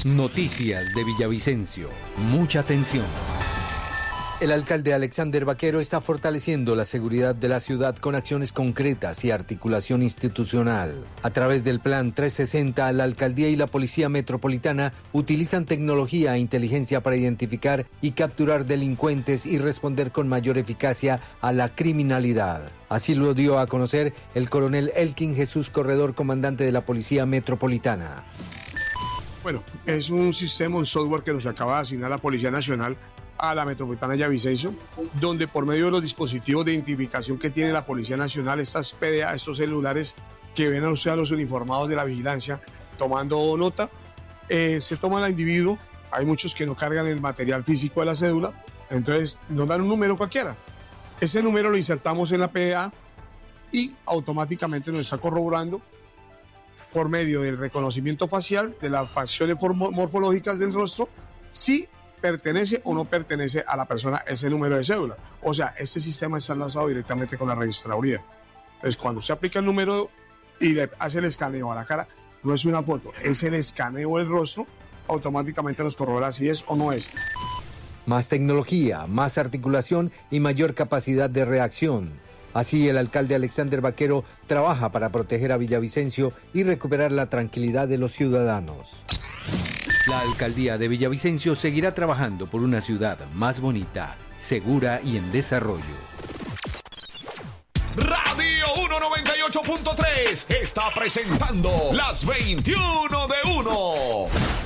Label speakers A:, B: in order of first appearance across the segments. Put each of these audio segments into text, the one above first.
A: Noticias de Villavicencio. Mucha atención. El alcalde Alexander Vaquero está fortaleciendo la seguridad de la ciudad con acciones concretas y articulación institucional. A través del Plan 360, la alcaldía y la Policía Metropolitana utilizan tecnología e inteligencia para identificar y capturar delincuentes y responder con mayor eficacia a la criminalidad. Así lo dio a conocer el coronel Elkin Jesús Corredor, comandante de la Policía Metropolitana.
B: Bueno, es un sistema, un software que nos acaba de asignar la Policía Nacional a la Metropolitana de Villavicencio, donde por medio de los dispositivos de identificación que tiene la Policía Nacional, estas PDA, estos celulares que ven a usted a los uniformados de la vigilancia tomando nota, se toman al individuo. Hay muchos que no cargan el material físico de la cédula, entonces nos dan un número cualquiera. Ese número lo insertamos en la PDA y automáticamente nos está corroborando por medio del reconocimiento facial, de las facciones morfológicas del rostro, si pertenece o no pertenece a la persona ese número de cédula. O sea, este sistema está enlazado directamente con la registraduría. Entonces, cuando se aplica el número y le hace el escaneo a la cara, no es una foto, es el escaneo del rostro, automáticamente nos corrobora si es o no es.
A: Más tecnología, más articulación y mayor capacidad de reacción. Así, el alcalde Alexander Vaquero trabaja para proteger a Villavicencio y recuperar la tranquilidad de los ciudadanos. La alcaldía de Villavicencio seguirá trabajando por una ciudad más bonita, segura y en desarrollo.
C: Radio 198.3 está presentando las 21 de 1.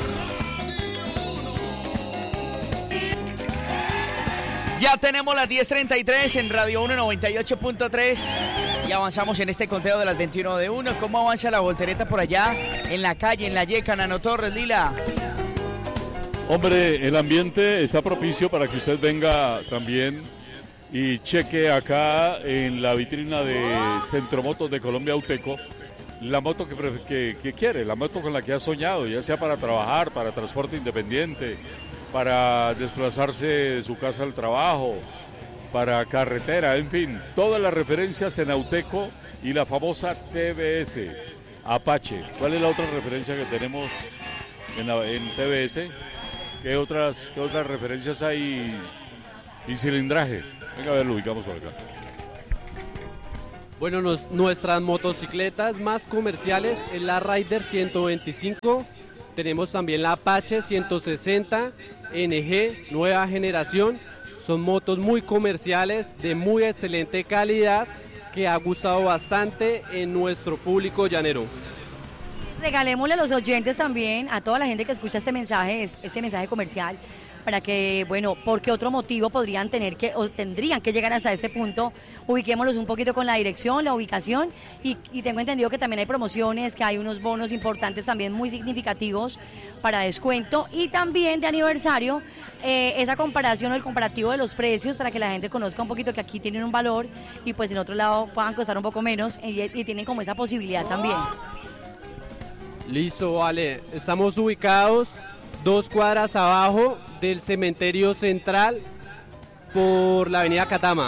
D: Ya tenemos las 10:33 en Radio 198.3 y avanzamos en este conteo de las 21 de 1. ¿Cómo avanza la voltereta por allá en la calle, en la Yeca, Nano Torres, Lila?
E: Hombre, el ambiente está propicio para que usted venga también y cheque acá en la vitrina de Centromotos de Colombia Auteco la moto que quiere, la moto con la que ha soñado, ya sea para trabajar, para transporte independiente, para desplazarse de su casa al trabajo, para carretera, en fin, todas las referencias en Auteco y la famosa TBS, Apache. ¿Cuál es la otra referencia que tenemos en TBS? ¿Qué otras referencias hay? Y cilindraje. Venga, a ver, lo ubicamos por acá.
F: Bueno, nuestras motocicletas más comerciales es la Rider 125. Tenemos también la Apache 160 NG, nueva generación. Son motos muy comerciales, de muy excelente calidad, que ha gustado bastante en nuestro público llanero.
G: Regalémosle a los oyentes también, a toda la gente que escucha este mensaje comercial, para que, bueno, ¿por qué otro motivo podrían tener que, o tendrían que llegar hasta este punto? Ubiquémoslos un poquito con la dirección, la ubicación, y tengo entendido que también hay promociones, que hay unos bonos importantes también muy significativos para descuento, y también de aniversario, esa comparación o el comparativo de los precios para que la gente conozca un poquito que aquí tienen un valor y pues en otro lado puedan costar un poco menos y tienen como esa posibilidad también.
F: Listo, vale. Estamos ubicados 2 cuadras abajo del cementerio central por la avenida Catama.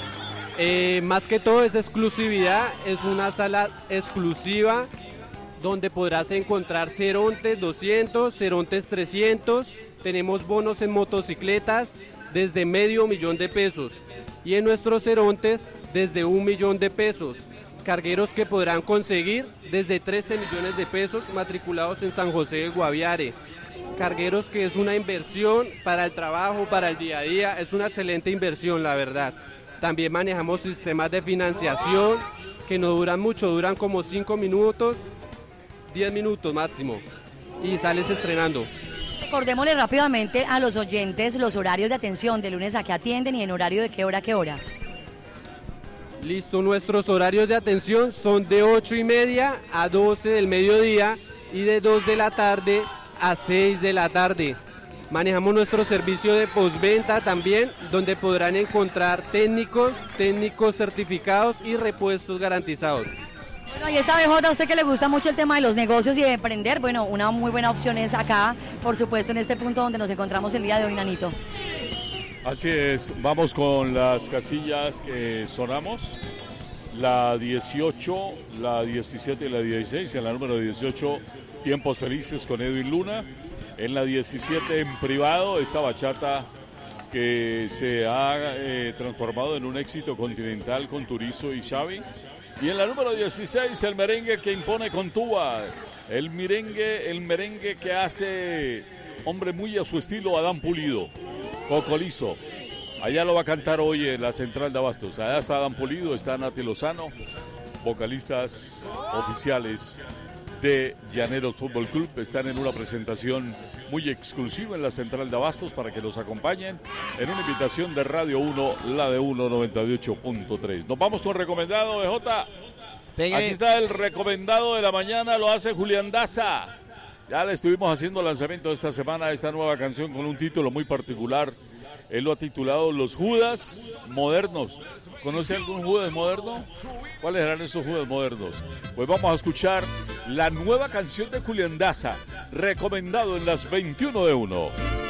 F: Más que todo es exclusividad, es una sala exclusiva donde podrás encontrar Cerontes 200, Cerontes 300, tenemos bonos en motocicletas desde $500,000 pesos y en nuestros Cerontes desde $1,000,000 pesos. Cargueros que podrán conseguir desde 13 millones de pesos matriculados en San José del Guaviare. Cargueros que es una inversión para el trabajo, para el día a día, es una excelente inversión, la verdad. También manejamos sistemas de financiación que no duran mucho, duran como 5 minutos, 10 minutos máximo y sales estrenando.
G: Recordémosle rápidamente a los oyentes los horarios de atención, de lunes a qué atienden y en horario de qué hora a qué hora.
F: Listo, nuestros horarios de atención son de 8:30 a 12 del mediodía y de 2 de la tarde a 6 de la tarde. Manejamos nuestro servicio de postventa también, donde podrán encontrar técnicos certificados y repuestos garantizados.
G: Bueno, y esta BJ, a usted que le gusta mucho el tema de los negocios y de emprender, bueno, una muy buena opción es acá, por supuesto, en este punto donde nos encontramos el día de hoy, Nanito.
E: Así es, vamos con las casillas que sonamos, la 18, la 17 y la 16, en la número 18, Tiempos Felices con Edwin Luna, En la 17 en privado, esta bachata que se ha transformado en un éxito continental con Turizo y Xavi. Y en la número 16, el merengue que impone con tuba. El merengue que hace, hombre, muy a su estilo, Adán Pulido. Cocolizo. Allá lo va a cantar hoy en la Central de Abastos. Allá está Adán Pulido, está Nati Lozano, vocalistas oficiales de Llaneros Fútbol Club. Están en una presentación muy exclusiva en la Central de Abastos para que los acompañen en una invitación de Radio 1, la de 198.3. Nos vamos con recomendado de Jota. Aquí está el recomendado de la mañana, lo hace Julián Daza. Ya le estuvimos haciendo lanzamiento esta semana a esta nueva canción con un título muy particular. Él lo ha titulado Los Judas Modernos. ¿Conoce algún Judas moderno? ¿Cuáles eran esos Judas modernos? Pues vamos a escuchar la nueva canción de Julián Daza, recomendado en las 21 de 1.